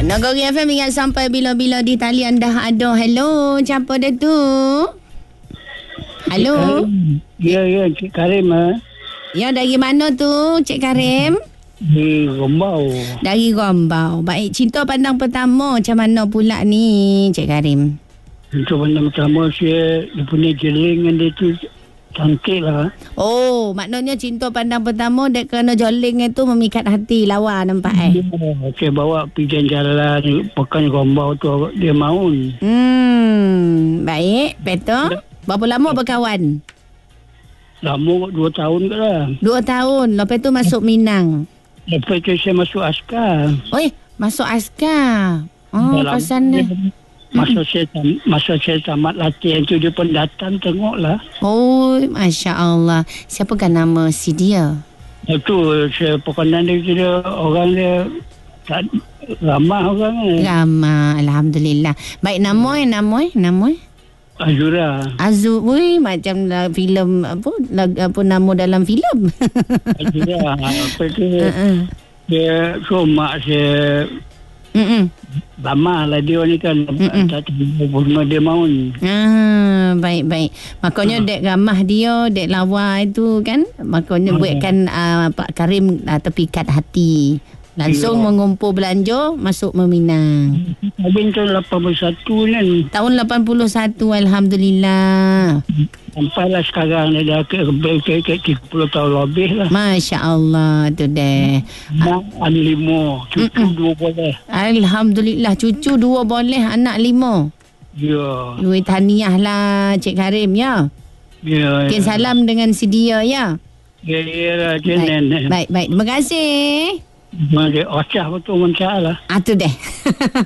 Nagori FM ingat sampai bila-bila di talian dah ada. Hello, siapa dia tu? Hello. Ya, Cik Karim. Ya, dari mana tu Cik Karim? Di Gombau. Dari Gombau. Baik, cinta pandang pertama macam mana pula ni Cik Karim? Cinta pandang pertama dia punya jeling dia tu cantik lah. Oh, maknanya cinta pandang pertama dek kerana joling itu memikat hati lawa nampak Saya bawa pergi jalan pekan Gombau tu dia maun. Baik, betul. Berapa lama berkawan? Lama 2 tahun ke lah. 2 tahun. Lepas tu masuk Minang. Lepas tu saya masuk askar. Oi, masuk askar. Oh, pasannya. Masa saya tamat latihan tu dia pun datang tengok lah. Oh, Masya Allah. Siapakah nama si dia? Itu saya perkenalan dia orang dia tak ramah orang ni. Ramah, Alhamdulillah. Baik, nama? Azura. Woi, macam filem apa nama dalam filem. Azura. Apa tu? Dia mak saya ramah lah dia ni kan. Tak tahu dia mahu. Baik. Makanya dek ramah dia, dek lawa itu kan. Makanya buatkan Pak Karim terpikat hati. Langsung mengumpul belanja masuk Meminang. Tahun 81 kan. Tahun 81, Alhamdulillah. Sampailah sekarang dia dah ke 30 tahun lebih lah. Masya Allah tu deh. Anak 5, cucu 2 boleh. Alhamdulillah, cucu 2 boleh, anak 5. Ya. Tahniah lah Cik Karim ya. Ya. Kirim salam dengan si dia ya. Ya, baik. Terima kasih. Dia ocah betul mencak lah. Tu deh.